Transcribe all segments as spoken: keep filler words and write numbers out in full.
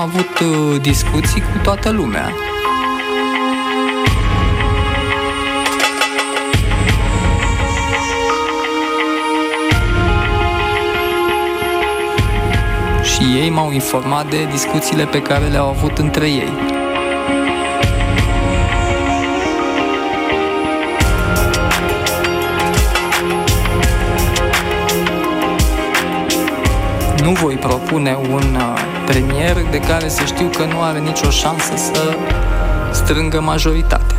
Am avut uh, discuții cu toată lumea. Și ei m-au informat de discuțiile pe care le-au avut între ei. Nu voi propune un premier de care să știu că nu are nicio șansă să strângă majoritatea.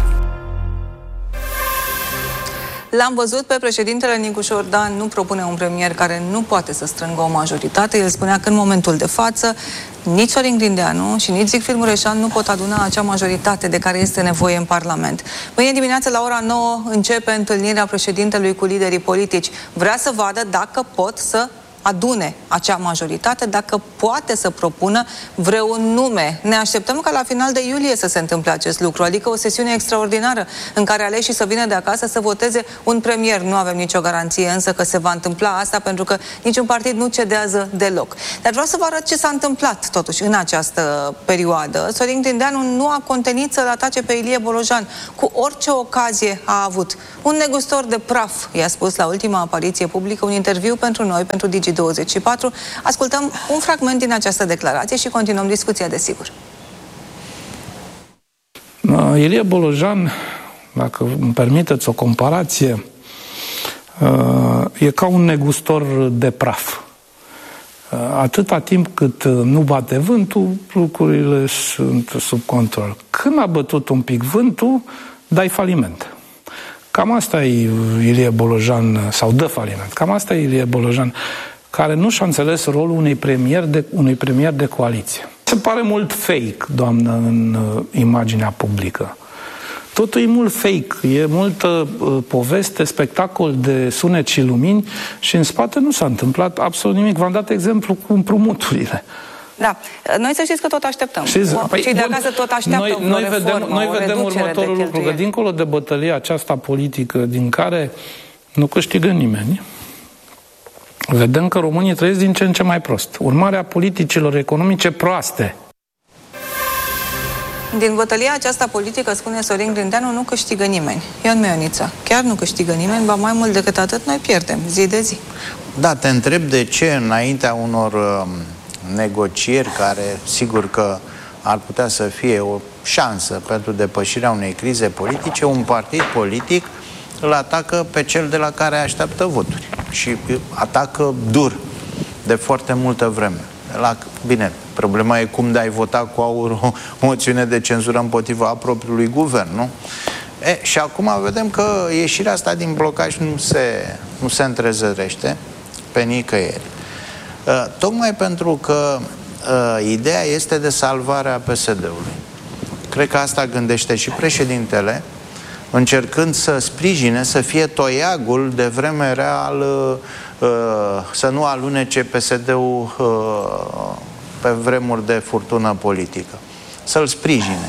L-am văzut pe președintele Nicu Șordan, nu propune un premier care nu poate să strângă o majoritate. El spunea că în momentul de față nici Sorin Grindeanu și nici Zicfrid Mureșan nu pot aduna acea majoritate de care este nevoie în Parlament. Mâine dimineață la ora nouă începe întâlnirea președintelui cu liderii politici. Vrea să vadă dacă pot să adune acea majoritate, dacă poate să propună vreun nume. Ne așteptăm ca la final de iulie să se întâmple acest lucru, adică o sesiune extraordinară în care aleșii să vină de acasă să voteze un premier. Nu avem nicio garanție însă că se va întâmpla asta, pentru că niciun partid nu cedează deloc. Dar vreau să vă arăt ce s-a întâmplat totuși în această perioadă. Sorin Grindeanu nu a contenit să-l atace pe Ilie Bolojan. Cu orice ocazie a avut. Un negustor de praf, i-a spus la ultima apariție publică, un interviu pentru noi, pentru Digi douăzeci și patru. Ascultăm un fragment din această declarație și continuăm discuția, desigur. Ilie Bolojan, dacă îmi permiteți o comparație, e ca un negustor de praf. Atâta timp cât nu bate vântul, lucrurile sunt sub control. Când a bătut un pic vântul, dai faliment. Cam asta e Ilie Bolojan, sau dă faliment. Cam asta e Ilie Bolojan, care nu și-a înțeles rolul unui premier de, unui premier de coaliție. Se pare mult fake, doamnă, în uh, imaginea publică. Totul e mult fake, e multă uh, poveste, spectacol de sunet și lumini și în spate nu s-a întâmplat absolut nimic. V-am dat exemplu cu împrumuturile. Da. Noi să știți că tot așteptăm. Știți, păi, cei de acasă tot așteaptă noi, o noi reformă, vedem, noi o vedem următorul lucru, că dincolo de bătălia aceasta politică din care nu câștigă nimeni, vedem că românii trăiesc din ce în ce mai prost. Urmarea politicilor economice proaste. Din bătălia aceasta politică, spune Sorin Grindeanu, nu câștigă nimeni. Ion Meioniță, chiar nu câștigă nimeni, ba mai mult decât atât, noi pierdem zi de zi. Da, te întreb de ce înaintea unor uh, negocieri care, sigur că ar putea să fie o șansă pentru depășirea unei crize politice, un partid politic îl atacă pe cel de la care așteaptă voturi. Și atacă dur de foarte multă vreme. La, bine, problema e cum de-ai vota cu aur o moțiune de cenzură împotriva propriului guvern, nu? E, și acum vedem că ieșirea asta din blocaj nu se, nu se întrezărește pe nicăieri. Uh, tocmai pentru că uh, ideea este de salvarea P S D-ului. Cred că asta gândește și președintele, încercând să sprijine, să fie toiagul de vreme real, uh, să nu alunece P S D-ul uh, pe vremuri de furtună politică. Să-l sprijine.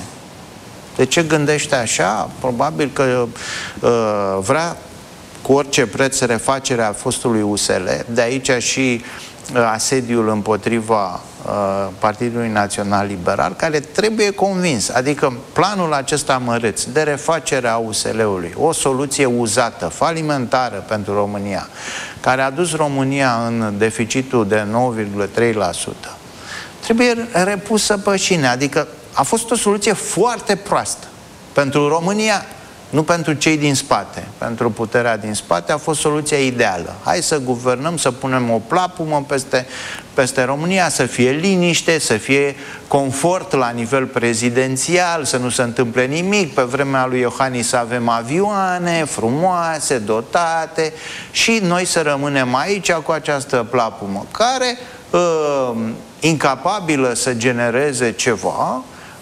De ce gândește așa? Probabil că uh, vrea cu orice preț refacerea fostului U S L, de aici și uh, asediul împotriva uh, Partidului Național Liberal, care trebuie convins. Adică planul acesta măreț de refacere a U S L-ului, o soluție uzată, falimentară pentru România, care a dus România în deficitul de nouă virgulă trei la sută, trebuie repusă pe șine. Adică a fost o soluție foarte proastă pentru România, nu pentru cei din spate. Pentru puterea din spate a fost soluția ideală. Hai să guvernăm, să punem o plapumă peste, peste România, să fie liniște, să fie confort la nivel prezidențial, să nu se întâmple nimic. Pe vremea lui Iohannis să avem avioane frumoase, dotate, și noi să rămânem aici cu această plapumă, care, uh, incapabilă să genereze ceva,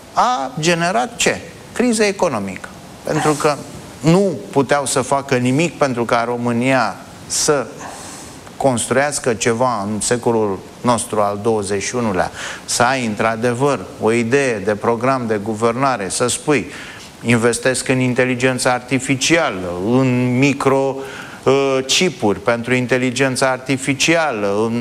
a generat ce? Criză economică. Pentru că nu puteau să facă nimic pentru ca România să construiască ceva în secolul nostru al douăzeci și unulea, să ai într-adevăr o idee de program de guvernare, să spui investesc în inteligență artificială, în microchipuri pentru inteligența artificială, în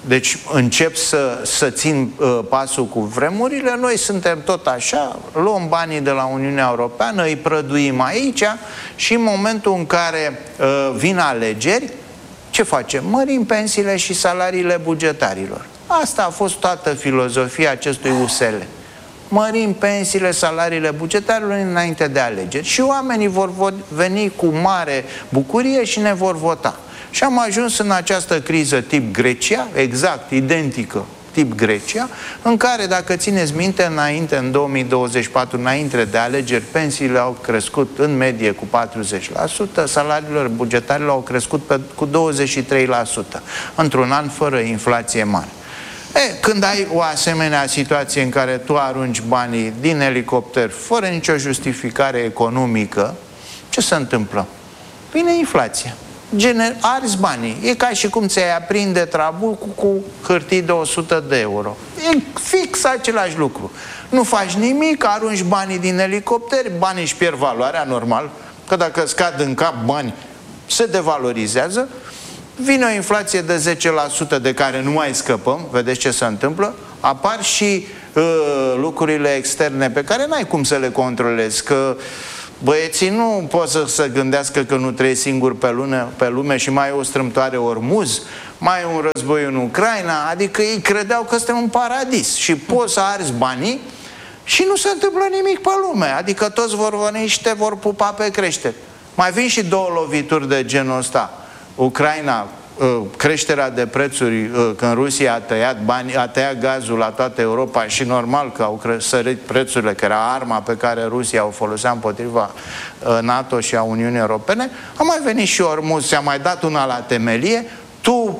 Deci încep să, să țin uh, pasul cu vremurile, noi suntem tot așa, luăm banii de la Uniunea Europeană, îi prăduim aici și în momentul în care uh, vin alegeri, ce facem? Mărim pensiile și salariile bugetarilor. Asta a fost toată filozofia acestui U S L. Mărim pensiile, salariile bugetarilor înainte de alegeri și oamenii vor veni cu mare bucurie și ne vor vota. Și am ajuns în această criză tip Grecia, exact, identică, tip Grecia, în care, dacă țineți minte, înainte, în două mii douăzeci și patru, înainte de alegeri, pensiile au crescut în medie cu patruzeci la sută, salariile bugetare au crescut pe, cu douăzeci și trei la sută, într-un an fără inflație mare. E, când ai o asemenea situație în care tu arunci banii din elicopter fără nicio justificare economică, ce se întâmplă? Vine inflația. Gener arzi banii. E ca și cum ți-ai aprinde trabul cu, cu hârtii de o sută de euro. E fix același lucru. Nu faci nimic, arunci banii din elicopter, banii își pierd valoarea, normal, că dacă scad în cap bani, se devalorizează. Vine o inflație de zece la sută de care nu mai scăpăm, vedeți ce se întâmplă? Apar și uh, lucrurile externe pe care n-ai cum să le controlezi, că băieții nu pot să se gândească că nu trăiesc singuri pe lume, pe lume și mai e o strâmtoare Ormuz, mai e un război în Ucraina, adică ei credeau că suntem un paradis și poți să arzi banii și nu se întâmplă nimic pe lume, adică toți vor veni și te vor pupa pe creștere. Mai vin și două lovituri de genul ăsta. Ucraina, creșterea de prețuri, când Rusia a tăiat bani, a tăiat gazul la toată Europa și normal că au sărit prețurile, că era arma pe care Rusia o folosea împotriva NATO și a Uniunii Europene. A mai venit și Ormuz, ți-a mai dat una la temelie. Tu,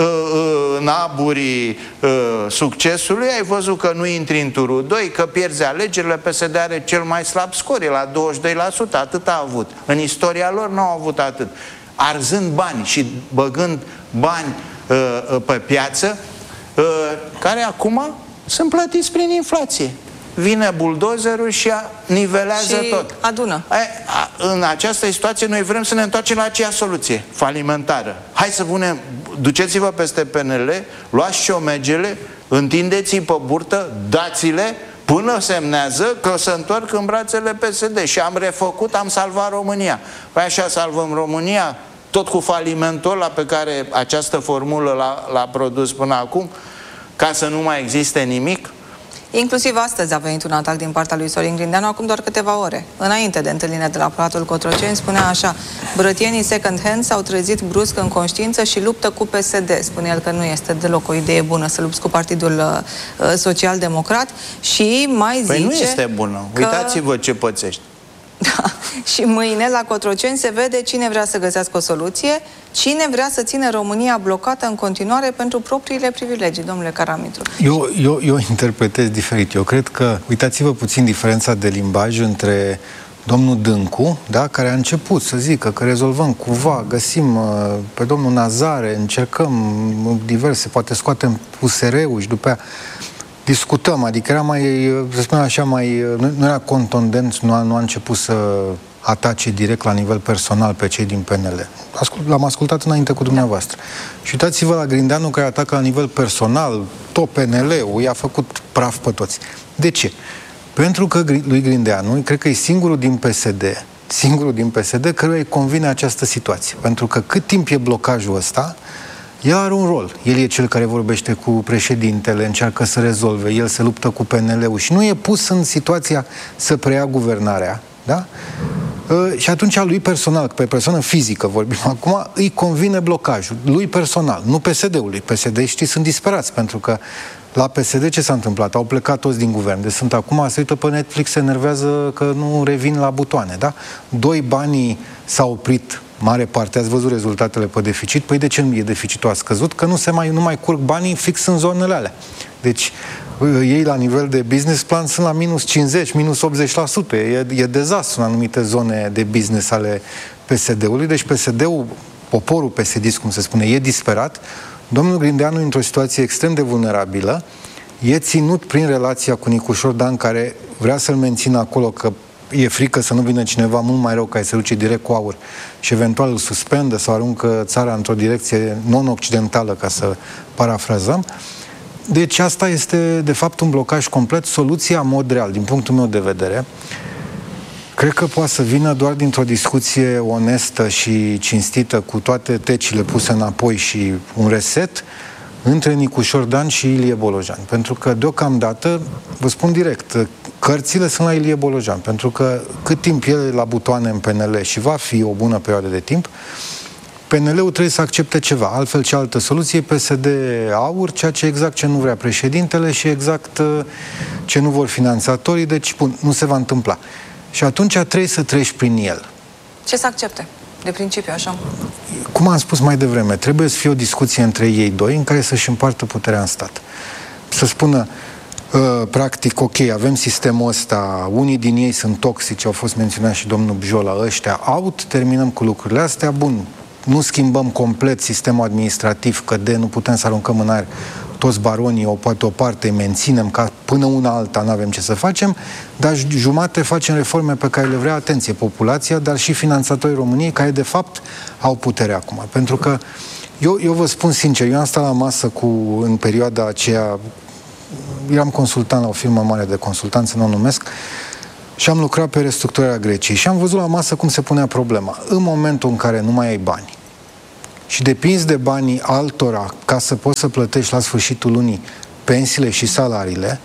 în aburii succesului, ai văzut că nu intri în turul doi, că pierzi alegerile. P S D are cel mai slab scor, e la douăzeci și doi la sută, atât a avut. În istoria lor nu au avut atât. Arzând bani și băgând bani uh, pe piață, uh, care acum sunt plătiți prin inflație. Vine buldozerul și a, nivelează și tot. adună. E, a, în această situație noi vrem să ne întoarcem la aceeași soluție falimentară. Hai să punem, duceți-vă peste P N L, luați șomegele, întindeți-i pe burtă, dați-le, până semnează că se întorc în brațele P S D și am refăcut, am salvat România. Păi așa salvăm România, tot cu falimentul ăla pe care această formulă l-a produs până acum, ca să nu mai existe nimic? Inclusiv astăzi a venit un atac din partea lui Sorin Grindeanu, acum doar câteva ore. Înainte de întâlnirea de la Palatul Cotroceni, spunea așa: brătienii second hand s-au trezit brusc în conștiință și luptă cu P S D. Spune el că nu este deloc o idee bună să lupți cu Partidul uh, Social-Democrat și mai zice... Păi nu este bună. Că... Uitați-vă ce pățești. Da. Și mâine la Cotroceni se vede cine vrea să găsească o soluție, cine vrea să țină România blocată în continuare pentru propriile privilegii, domnule Karamitru. Eu, eu, eu interpretez diferit. Eu cred că, uitați-vă puțin diferența de limbaj între domnul Dâncu, da, care a început să zică că rezolvăm cumva, găsim uh, pe domnul Nazare, încercăm diverse, poate scoatem U S R-ul și după aia discutăm, adică era mai, să spunem așa, mai, nu, nu era contundent, nu a, nu a început să atace direct la nivel personal pe cei din P N L. L-am ascultat înainte cu dumneavoastră. Și uitați-vă la Grindeanu, care atacă la nivel personal tot P N L-ul, i-a făcut praf pe toți. De ce? Pentru că lui Grindeanu, cred că e singurul din P S D, singurul din P S D căruia îi convine această situație. Pentru că cât timp e blocajul ăsta, el are un rol. El e cel care vorbește cu președintele, încearcă să rezolve, el se luptă cu P N L-ul și nu e pus în situația să preia guvernarea, da? Uh, și atunci lui personal, pe persoană fizică vorbim acum, îi convine blocajul. Lui personal, nu P S D-ului. P S D-știi sunt disperați, pentru că la P S D ce s-a întâmplat? Au plecat toți din guvern. Deci sunt acum, se uită pe Netflix, se enervează că nu revin la butoane, da? Doi, banii s-au oprit, mare parte, ați văzut rezultatele pe deficit. Păi de ce nu e deficitul? A scăzut? Că nu se mai, nu mai curg banii fix în zonele alea. Deci ei la nivel de business plan sunt la minus cincizeci, minus optzeci la sută. E, e dezastru în anumite zone de business ale P S D-ului. Deci P S D-ul, poporul P S D-ist, cum se spune, e disperat. Domnul Grindeanu, într-o situație extrem de vulnerabilă, e ținut prin relația cu Nicușor Dan, care vrea să-l mențină acolo, că e frică să nu vină cineva mult mai rău care se duce direct cu aur și eventual îl suspendă sau aruncă țara într-o direcție non-occidentală, ca să parafrazăm. Deci asta este, de fapt, un blocaj complet. Soluția, în mod real, din punctul meu de vedere, cred că poate să vină doar dintr-o discuție onestă și cinstită, cu toate tecile puse înapoi și un reset, între Nicușor Dan și Ilie Bolojan. Pentru că, deocamdată, vă spun direct, cărțile sunt la Ilie Bolojan. Pentru că cât timp el e la butoane în P N L și va fi o bună perioadă de timp, P N L-ul trebuie să accepte ceva. Altfel, ce altă soluție? P S D aur, ceea ce exact ce nu vrea președintele și exact ce nu vor finanțatorii. Deci, bun, nu se va întâmpla. Și atunci trebuie să treci prin el. Ce să accepte? De principiu, așa? Cum am spus mai devreme, trebuie să fie o discuție între ei doi în care să-și împartă puterea în stat. Să spună, uh, practic, ok, avem sistemul ăsta, unii din ei sunt toxici, au fost menționați și domnul Bjola, ăștia out, terminăm cu lucrurile astea, bun, nu schimbăm complet sistemul administrativ, că de nu putem să aruncăm în aer toți baronii, o poate o parte menținem, ca până una alta nu avem ce să facem, dar jumate facem reforme pe care le vrea, atenție, populația, dar și finanțatorii României, care de fapt au putere acum. Pentru că eu, eu vă spun sincer, eu am stat la masă cu, în perioada aceea, eram consultant la o firmă mare de consultanță, nu o numesc, și am lucrat pe restructurarea Greciei și am văzut la masă cum se punea problema. În momentul în care nu mai ai bani și depinzi de banii altora ca să poți să plătești la sfârșitul lunii pensiile și salariile,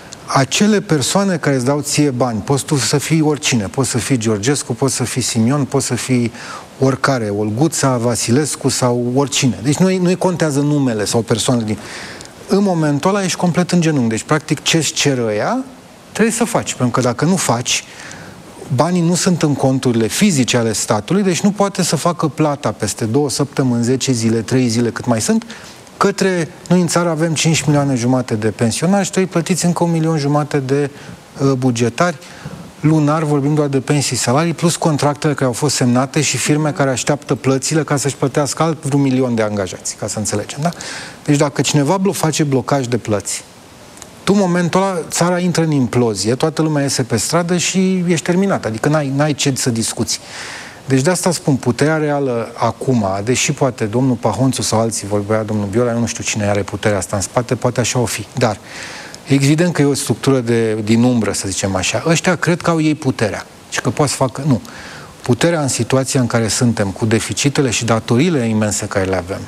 acele persoane care îți dau ție bani, poți tu să fii oricine, poți să fii Georgescu, poți să fii Simion, poți să fii oricare, Olguța, Vasilescu sau oricine. Deci nu-i, nu-i contează numele sau persoanele din... În momentul ăla ești complet în genunchi. Deci, practic, ce-ți cer ăia, trebuie să faci. Pentru că dacă nu faci, banii nu sunt în conturile fizice ale statului, deci nu poate să facă plata peste două săptămâni, zece zile, trei zile, cât mai sunt, către... Noi în țară avem cinci milioane jumate de pensionari și trebuie plătiți încă un milion jumate de uh, bugetari. Lunar vorbim doar de pensii, salarii, plus contractele care au fost semnate și firme care așteaptă plățile ca să-și plătească alt vreun milion de angajați, ca să înțelegem, da? Deci dacă cineva blo- face blocaj de plăți, tu, în momentul ăla, țara intră în implozie, toată lumea iese pe stradă și ești terminat. Adică n-ai, n-ai ce să discuți. Deci de asta spun, puterea reală acum, deși poate domnul Pahonțu sau alții vorbea, domnul Biola, eu nu știu cine are puterea asta în spate, poate așa o fi. Dar evident că e o structură de, din umbră, să zicem așa. Ăștia cred că au ei puterea. Și că poate să facă... Nu. Puterea în situația în care suntem, cu deficitele și datoriile imense care le avem,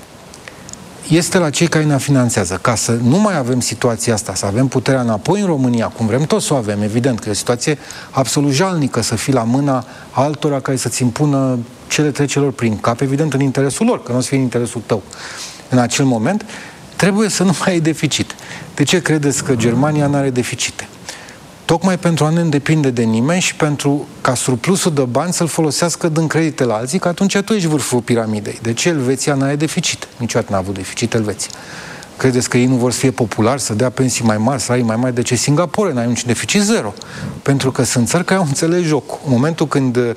este la cei care ne finanțează. Ca să nu mai avem situația asta, să avem puterea înapoi în România, cum vrem tot să o avem, evident că e o situație absolut jalnică să fii la mâna altora care să-ți impună ce le trece lor prin cap, evident în interesul lor, că nu o să fie în interesul tău. În acel moment, trebuie să nu mai ai deficit. De ce credeți că Germania nu are deficite? Tocmai pentru a nu depinde de nimeni și pentru ca surplusul de bani să-l folosească din credite la alții, că atunci tu ești vârful piramidei. De ce Elveția n-are deficit? Niciodată n-a avut deficit Elveția. Credeți că ei nu vor să fie populari, să dea pensii mai mari, salarii mai mari? De ce Singapore n-ai niciun deficit? Zero. Pentru că sunt țări care au înțeles jocul. În momentul când uh,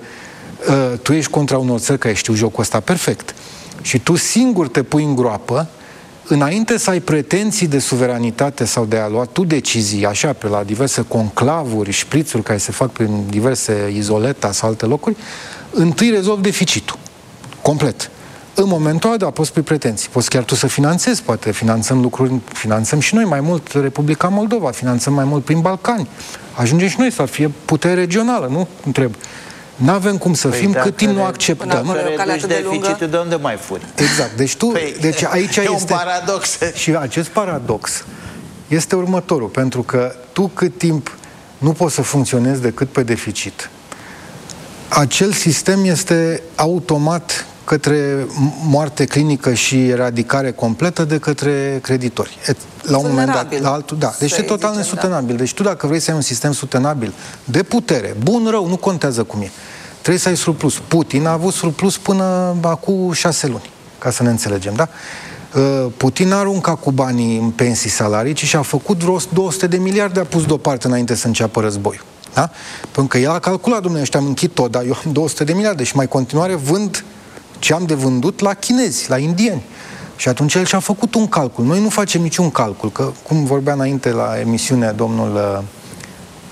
tu ești contra unor țări care știu jocul ăsta perfect și tu singur te pui în groapă, înainte să ai pretenții de suveranitate sau de a lua tu decizii, așa, pe la diverse conclavuri, șprițuri care se fac prin diverse izoleta sau alte locuri, întâi rezolvi deficitul. Complet. În momentul ăla, da, poți pui pretenții. Poți chiar tu să finanțezi, poate finanțăm lucruri, finanțăm și noi mai mult Republica Moldova, finanțăm mai mult prin Balcani. Ajungem și noi să fie putere regională, nu? Întreb. N-avem cum să păi fim cât timp nu acceptăm. Dacă reduci deficitul, de unde mai furi? Exact. Deci tu, păi, deci aici e este un paradox. Și acest paradox este următorul, pentru că tu cât timp nu poți să funcționezi decât pe deficit, acel sistem este automat către moarte clinică și eradicare completă de către creditori. La un moment dat, la altul, da. Deci e total nesustenabil. Deci tu, dacă vrei să ai un sistem sustenabil de putere, bun, rău, nu contează cum e, trebuie să ai surplus. Putin a avut surplus până acum șase luni, ca să ne înțelegem, da? Putin n-a aruncat cu banii în pensii, salarii, ci și-a făcut vreo două sute de miliarde, a pus deoparte înainte să înceapă războiul. Da? Pentru că el a calculat, domnule, ăștia am închid tot, dar eu am două sute de miliarde și mai continuare vând ce am de vândut la chinezi, la indieni. Și atunci el și-a făcut un calcul. Noi nu facem niciun calcul, că, cum vorbea înainte la emisiune domnul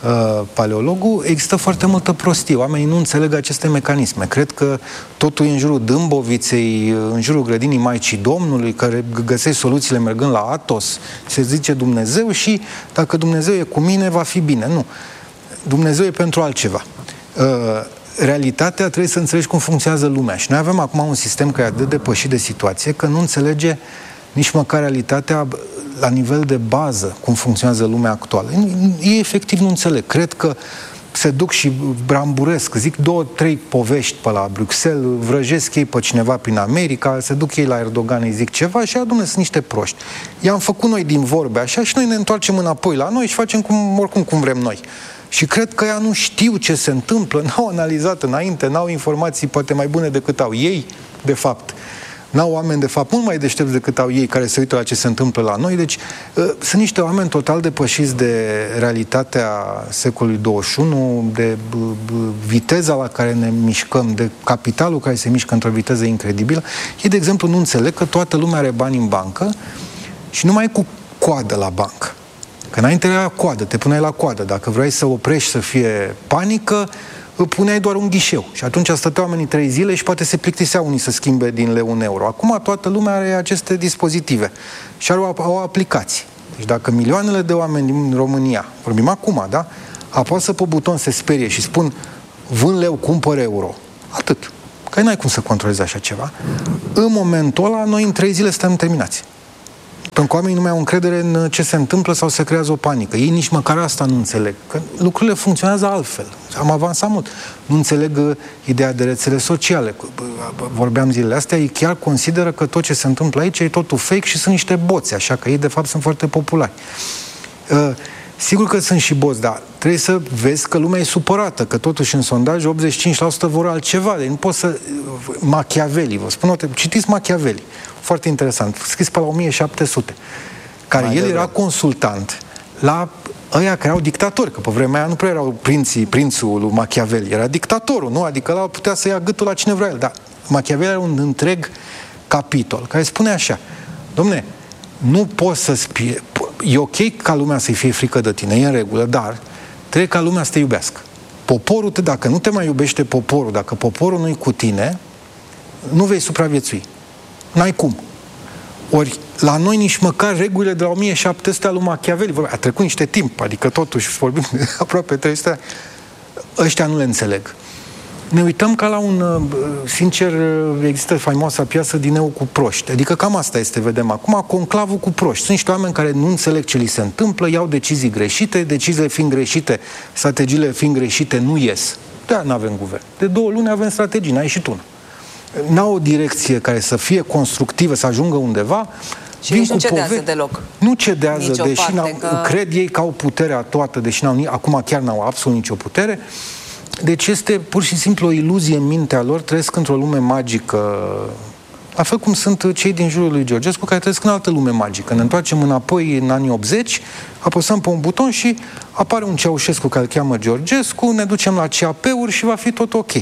uh, paleologul, există foarte multă prostie. Oamenii nu înțeleg aceste mecanisme. Cred că totul e în jurul Dâmboviței, în jurul grădinii Maicii Domnului, care găsești soluțiile mergând la Atos, se zice Dumnezeu și dacă Dumnezeu e cu mine, va fi bine. Nu. Dumnezeu e pentru altceva. Uh, realitatea trebuie să înțelegi cum funcționează lumea. Și noi avem acum un sistem care e atât de depășit de situație că nu înțelege nici măcar realitatea la nivel de bază cum funcționează lumea actuală. Ei efectiv nu înțeleg. Cred că se duc și bramburesc, zic două, trei povești pe la Bruxelles, vrăjesc ei pe cineva prin America, se duc ei la Erdogan, îi zic ceva și adună, sunt niște proști. I-am făcut noi din vorbe așa și noi ne întoarcem înapoi la noi și facem cum, oricum cum vrem noi. Și cred că ea nu știu ce se întâmplă, n-au analizat înainte, n-au informații poate mai bune decât au ei, de fapt. N-au oameni, de fapt, mult mai deștepți decât au ei care se uită la ce se întâmplă la noi. Deci, uh, sunt niște oameni total depășiți de realitatea secolului douăzeci și unu, de uh, viteza la care ne mișcăm, de capitalul care se mișcă într-o viteză incredibilă. Ei, de exemplu, nu înțeleg că toată lumea are bani în bancă și nu mai e cu coadă la bancă. Că înainte era coadă, te puneai la coadă. Dacă vrei să oprești să fie panică, puneai doar un ghișeu. Și atunci stăteau oamenii trei zile și poate se plictiseau unii să schimbe din leu în euro. Acum toată lumea are aceste dispozitive și are o, o aplicație. Deci dacă milioanele de oameni din România, vorbim acum, da? Apasă pe buton, se sperie și spun vând leu, cumpăr euro. Atât. Că n-ai cum să controlezi așa ceva. În momentul ăla, noi în trei zile suntem terminați. Pentru că oamenii nu mai au încredere în ce se întâmplă sau se creează o panică. Ei nici măcar asta nu înțeleg. Că lucrurile funcționează altfel. Am avansat mult. Nu înțeleg uh, ideea de rețele sociale. Vorbeam zilele astea, ei chiar consideră că tot ce se întâmplă aici e totul fake și sunt niște boți, așa că ei de fapt sunt foarte populari. Uh, sigur că sunt și boți, dar trebuie să vezi că lumea e supărată, că totuși în sondaj optzeci și cinci la sută vor altceva. Deci nu poți să... Machiavelli, vă spun, citiți Machiavelli. Foarte interesant, scris pe la o mie șapte sute, care mai el era consultant la ăia care erau dictatori, că pe vremea aia nu prea erau prinții, prințul lui Machiavelli, era dictatorul, nu? Adică ăla putea să ia gâtul la cine vrea el, dar Machiavelli era un întreg capitol, care spune așa, dom'le, nu poți să spie, e ok ca lumea să-i fie frică de tine, e în regulă, dar trebuie ca lumea să te iubească. Poporul, dacă nu te mai iubește poporul, dacă poporul nu-i cu tine, nu vei supraviețui. N-ai cum. Ori, la noi nici măcar regulile de la o mie șapte sute al lui Machiavelli, a trecut niște timp, adică totuși vorbim de aproape trei sute, ăștia nu le înțeleg. Ne uităm ca la un, sincer, există faimoasa piesă Dineu cu proști, adică cam asta este, vedem acum, conclavul cu proști. Sunt niște oameni care nu înțeleg ce li se întâmplă, iau decizii greșite, deciziile fiind greșite, strategiile fiind greșite, nu ies. De-aia nu avem guvern. De două luni avem strategii, n-ai ieșit una. N-au o direcție care să fie constructivă, să ajungă undeva. Și nici nu cedează pove- deloc. Nu cedează, nici deși n-au, că... cred ei că au puterea toată, deși n-au, acum chiar n-au absolut nicio putere. Deci este pur și simplu o iluzie în mintea lor, trăiesc într-o lume magică, la fel cum sunt cei din jurul lui Georgescu, care trăiesc în altă lume magică. Ne întoarcem înapoi în anii optzeci, apăsăm pe un buton și apare un Ceaușescu care îl cheamă Georgescu, ne ducem la C A P-uri și va fi tot ok.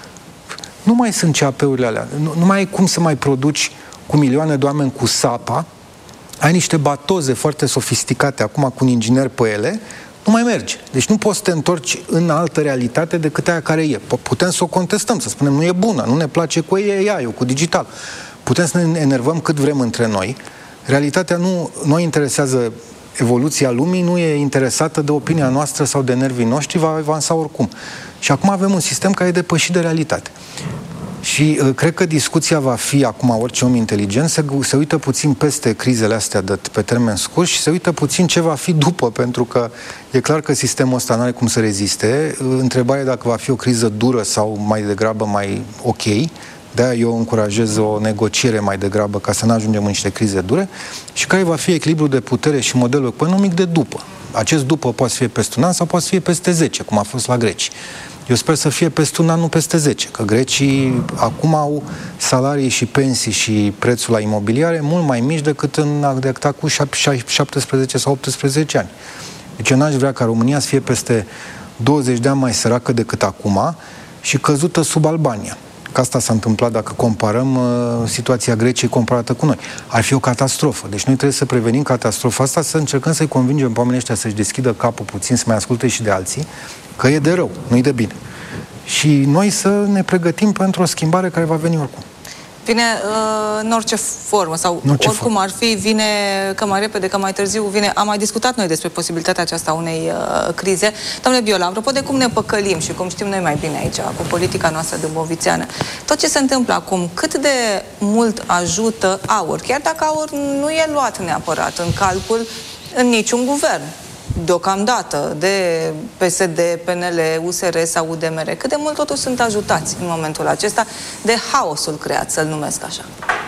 Nu mai sunt C A P-urile alea. Nu, nu mai ai cum să mai produci cu milioane de oameni cu sapa. Ai niște batoze foarte sofisticate acum cu un inginer pe ele. Nu mai merge. Deci nu poți să te întorci în altă realitate decât aia care e. Putem să o contestăm, să spunem nu e bună, nu ne place cu A I, cu digital. Putem să ne enervăm cât vrem între noi. Realitatea nu, nu interesează evoluția lumii, nu e interesată de opinia noastră sau de nervii noștri, va avansa oricum. Și acum avem un sistem care e depășit de realitate. Și uh, cred că discuția va fi, acum orice om inteligent, se, se uită puțin peste crizele astea de, pe termen scurt și se uită puțin ce va fi după, pentru că e clar că sistemul ăsta nu are cum să reziste. Uh, întrebarea e dacă va fi o criză dură sau mai degrabă mai ok. De-aia eu încurajez o negociere mai degrabă ca să nu ajungem în niște crize dure și care va fi echilibrul de putere și modelul economic de după. Acest după poate fi peste un an sau poate fi peste zece, cum a fost la greci. Eu sper să fie peste un an, nu peste zece, că grecii acum au salarii și pensii și prețul la imobiliare mult mai mici decât în acum șaptesprezece sau optsprezece ani. Deci eu n-aș vrea ca România să fie peste douăzeci de ani mai săracă decât acum și căzută sub Albania. că asta s-a întâmplat dacă comparăm uh, situația Greciei comparată cu noi. Ar fi o catastrofă. Deci noi trebuie să prevenim catastrofa asta, să încercăm să-i convingem pe oamenii ăștia să-și deschidă capul puțin, să mai asculte și de alții, că e de rău, nu e de bine. Și noi să ne pregătim pentru o schimbare care va veni oricum. Vine uh, în orice formă sau orice oricum formă. ar fi, vine că mai repede, că mai târziu vine. Am mai discutat noi despre posibilitatea aceasta unei uh, crize. Domnule Biola, apropo de cum ne păcălim și cum știm noi mai bine aici, cu politica noastră dâmbovițeană, tot ce se întâmplă acum, cât de mult ajută AUR, chiar dacă AUR nu e luat neapărat în calcul în niciun guvern, deocamdată, de P S D, P N L, U S R sau U D M R, cât de mult totuși sunt ajutați în momentul acesta de haosul creat, să-l numesc așa?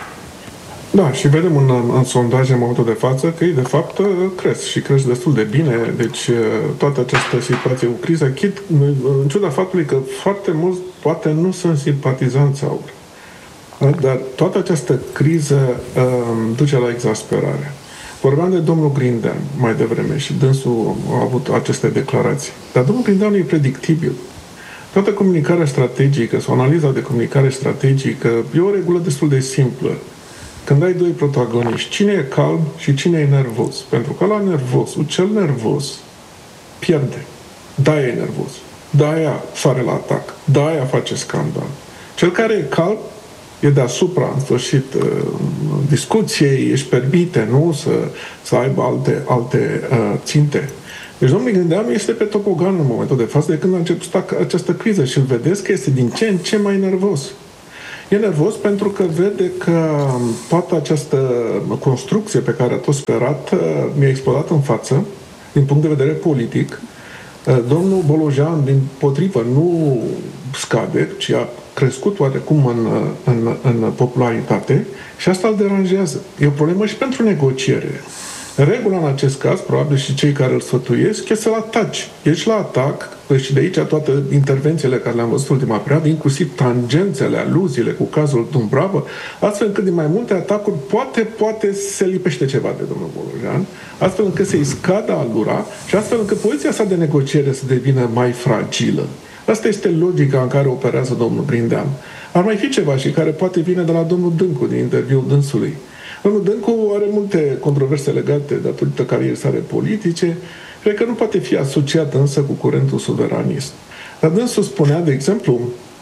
Da, și vedem în, în sondaje în momentul de față că ei de fapt cresc și cresc destul de bine, deci toată această situație cu criza, chit, în ciuda faptului că foarte mulți poate nu sunt simpatizanți AUR, dar toată această criză um, duce la exasperare. Vorbeam de domnul Grindeanu mai devreme și dânsul a avut aceste declarații. Dar domnul Grindeanu e predictibil. Toată comunicarea strategică sau analiza de comunicare strategică e o regulă destul de simplă. Când ai doi protagoniști, cine e calm și cine e nervos? Pentru că la nervosul, cel nervos pierde. Da, e nervos. Da, aia sare la atac. Da, aia face scandal. Cel care e calm e deasupra, în sfârșit, discuției, își permite, nu, să, să aibă alte, alte uh, ținte. Deci domnul Grindeanu este pe topogan în momentul de față de când a început această criză și îl vedeți că este din ce în ce mai nervos. E nervos pentru că vede că toată această construcție pe care a tot sperat mi-a explodat în față, din punct de vedere politic. Domnul Bolojan, din potrivă, nu scade, ci a crescut oarecum în, în, în popularitate și asta îl deranjează. E o problemă și pentru negociere. Regula în acest caz, probabil și cei care îl sfătuiesc, e să-l ataci. Ești la atac, și de aici toate intervențiile care le-am văzut ultima perioadă, inclusiv tangențele, aluziile cu cazul Dumbrava, astfel încât din mai multe atacuri poate, poate se lipește ceva de domnul Bolojan, astfel încât să-i scadă alura și astfel încât poziția sa de negociere să devină mai fragilă. Asta este logica în care operează domnul Grindeanu. Ar mai fi ceva și care poate vine de la domnul Dâncu, din interviul dânsului. Domnul Dâncu are multe controverse legate datorită carierei sale politice, cred că nu poate fi asociat însă cu curentul suveranist. Dar dânsul spunea, de exemplu,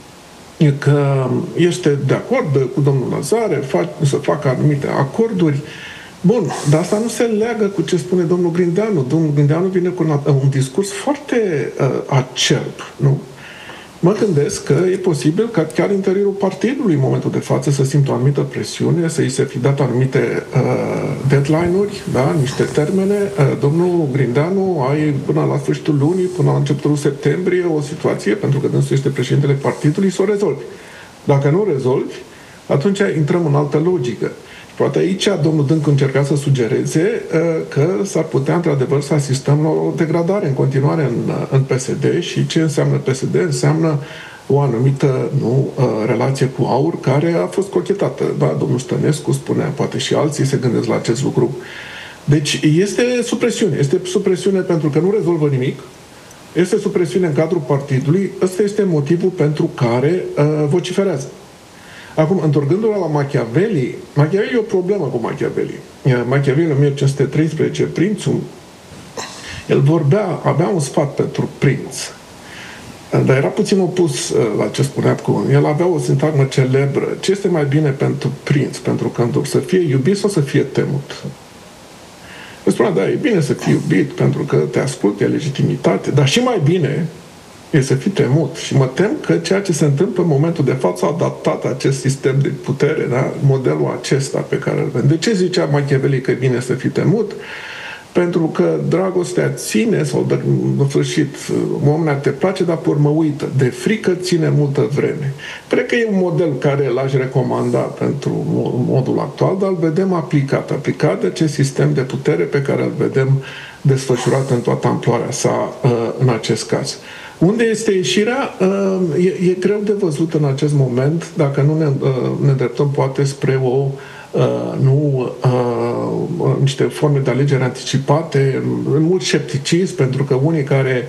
că este de acord cu domnul Lazare să facă anumite acorduri. Bun, dar asta nu se leagă cu ce spune domnul Grindeanu. Domnul Grindeanu vine cu un, un discurs foarte uh, acerb, nu? Mă gândesc că e posibil ca chiar interiorul partidului în momentul de față să simtă o anumită presiune, să îi se fi dat anumite uh, deadline-uri, da, niște termene. Uh, domnul Grindeanu ai până la sfârșitul lunii, până la începutul septembrie, o situație, pentru că dânsul este președintele partidului, să o rezolvi. Dacă nu o rezolvi, atunci intrăm în altă logică. Poate aici domnul Dâncu încerca să sugereze uh, că s-ar putea într-adevăr să asistăm la o degradare în continuare în, în P S D și ce înseamnă P S D? Înseamnă o anumită nu, uh, relație cu AUR care a fost cochetată. Da, domnul Stănescu spunea, poate și alții se gândesc la acest lucru. Deci este supresiune. Este supresiune pentru că nu rezolvă nimic. Este supresiune în cadrul partidului. Ăsta este motivul pentru care uh, vociferează. Acum, întorcându-l la Machiavelli, Machiavelli e o problemă cu Machiavelli. Machiavelli, în o mie cinci sute treisprezece, prințul, el vorbea, avea un sfat pentru prinț, dar era puțin opus la ce spunea cu el. Avea o sintagmă celebră. Ce este mai bine pentru prinț, pentru cândur? Să fie iubit sau să fie temut? El spunea, da, e bine să fii iubit, pentru că te ascultă, e legitimitate, dar și mai bine e să fii temut. Și mă tem că ceea ce se întâmplă în momentul de față a adaptat acest sistem de putere, da? Modelul acesta pe care îl vedem. De ce zicea Machiavelli că e bine să fii temut? Pentru că dragostea ține, sau de, în sfârșit, oamenii te place, dar pe urmă uită. De frică ține multă vreme. Cred că e un model care l-aș recomanda pentru modul actual, dar îl vedem aplicat. Aplicat de acest sistem de putere pe care îl vedem desfășurat în toată amploarea sa în acest caz. Unde este ieșirea? E, e greu de văzut în acest moment, dacă nu ne, ne îndreptăm poate spre o nu niște forme de alegere anticipate, în mult scepticism, pentru că unii care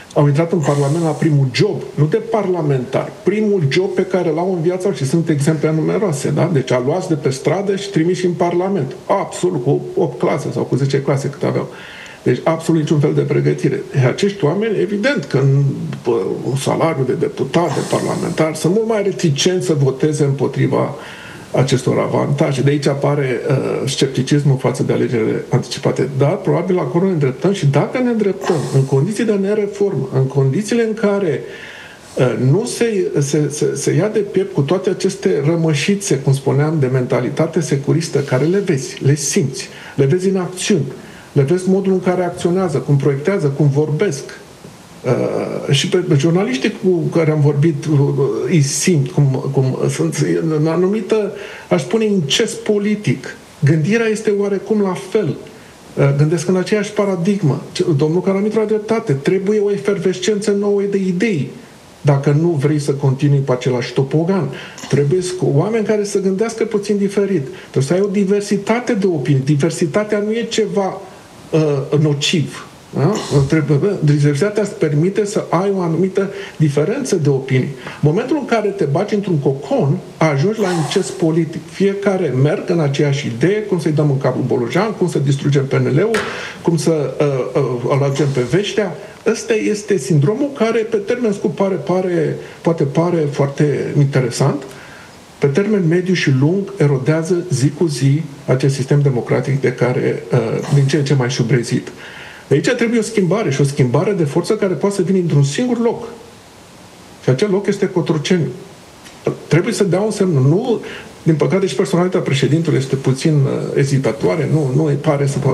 au intrat în Parlament la primul job, nu de parlamentar, primul job pe care l-au în viața și sunt exemple numeroase, da? Deci a luat de pe stradă și trimiși în Parlament. Absolut, cu opt clase sau cu zece clase cât aveau. Deci absolut niciun fel de pregătire. Acești oameni, evident că în un salariu de deputat, de parlamentar, sunt mult mai reticenți să voteze împotriva acestor avantaje. De aici apare uh, scepticismul față de alegerile anticipate. Dar probabil acolo ne îndreptăm și dacă ne îndreptăm în condiții de nereformă, în condițiile în care uh, nu se, se, se, se ia de piept cu toate aceste rămășițe, cum spuneam, de mentalitate securistă, care le vezi, le simți, le vezi în acțiuni, le vezi modul în care acționează, cum proiectează, cum vorbesc. Uh, și pe, pe jurnaliștii cu care am vorbit uh, îi simt cum, cum sunt în anumită, aș spune, incest politic. Gândirea este oarecum la fel. Uh, gândesc în aceeași paradigmă. Domnul Caramitru a dreptate. Trebuie o efervescență nouă de idei. Dacă nu vrei să continui pe același topogan, trebuie oameni care să gândească puțin diferit. Trebuie să ai o diversitate de opinii. Diversitatea nu e ceva uh, nociv. Da? Diversitatea îți permite să ai o anumită diferență de opinii. Momentul în care te bagi într-un cocon, ajungi la incest politic. Fiecare merg în aceeași idee, cum să-i dăm în capul Bolojan, cum să distrugem P N L-ul, cum să uh, uh, alagem pe Veștea. Ăsta este sindromul care, pe termen scurt, pare, pare, poate pare foarte interesant. Pe termen mediu și lung, erodează zi cu zi acest sistem democratic de care, uh, din ce în ce mai șubrezit. De aici trebuie o schimbare și o schimbare de forță care poate să vină într-un singur loc. Și acel loc este Cotroceni. Trebuie să dea un semn. Nu, din păcate și personalitatea președintelui este puțin uh, ezitatoare, nu, nu îi pare să